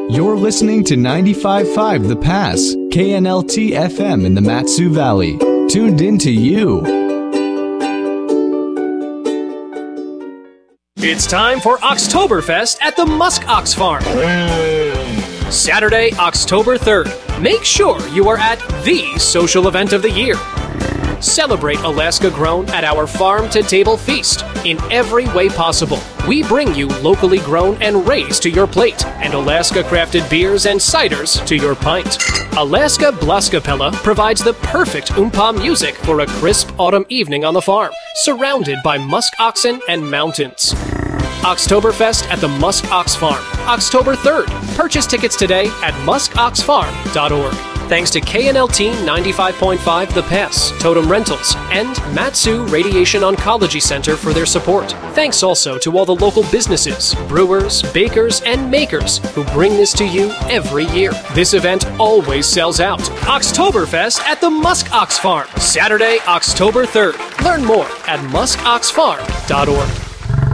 You're listening to 95.5 The Pass, KNLT FM in the Mat-Su Valley. Tuned into you. It's time for Oktoberfest at the Musk Ox Farm. Saturday, October 3rd. Make sure you are at the social event of the year. Celebrate Alaska grown at our farm-to-table feast in every way possible. We bring you locally grown and raised to your plate, and Alaska-crafted beers and ciders to your pint. Alaska Blaskapella provides the perfect oompa music for a crisp autumn evening on the farm, surrounded by musk oxen and mountains. Oktoberfest at the Musk Ox Farm, October 3rd. Purchase tickets today at muskoxfarm.org. Thanks to KNLT 95.5 The Pass, Totem Rentals, and Mat-Su Radiation Oncology Center for their support. Thanks also to all the local businesses, brewers, bakers, and makers who bring this to you every year. This event always sells out. Oktoberfest at the Musk Ox Farm, Saturday, October 3rd. Learn more at muskoxfarm.org.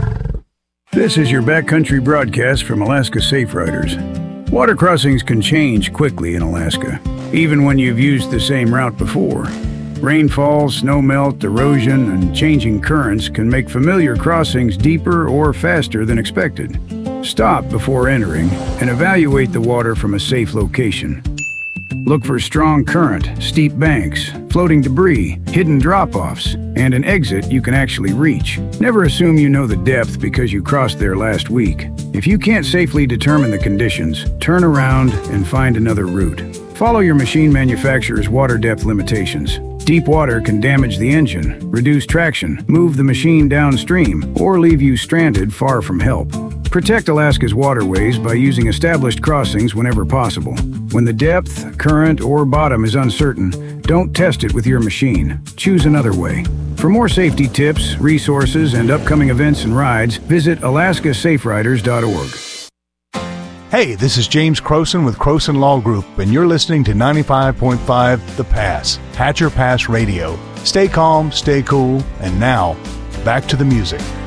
This is your backcountry broadcast from Alaska Safe Riders. Water crossings can change quickly in Alaska, even when you've used the same route before. Rainfall, snowmelt, erosion, and changing currents can make familiar crossings deeper or faster than expected. Stop before entering and evaluate the water from a safe location. Look for strong current, steep banks, floating debris, hidden drop-offs, and an exit you can actually reach. Never assume you know the depth because you crossed there last week. If you can't safely determine the conditions, turn around and find another route. Follow your machine manufacturer's water depth limitations. Deep water can damage the engine, reduce traction, move the machine downstream, or leave you stranded far from help. Protect Alaska's waterways by using established crossings whenever possible. When the depth, current, or bottom is uncertain, don't test it with your machine. Choose another way. For more safety tips, resources, and upcoming events and rides, visit alaskasaferiders.org. Hey, this is James Croson with Croson Law Group, and you're listening to 95.5 The Pass, Hatcher Pass Radio. Stay calm, stay cool, and now, back to the music.